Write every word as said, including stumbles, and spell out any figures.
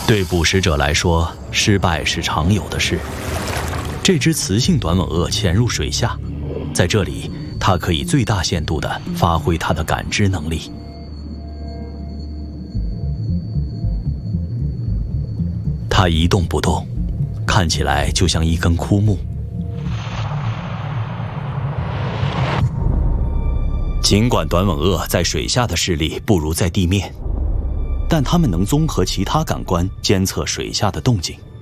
对捕食者来说，失败是常有的事。这只雌性短吻鳄潜入水下，在这里，它可以最大限度地发挥它的感知能力。它一动不动，看起来就像一根枯木。尽管短吻鳄在水下的视力不如在地面，但它们能综合其他感官监测水下的动静。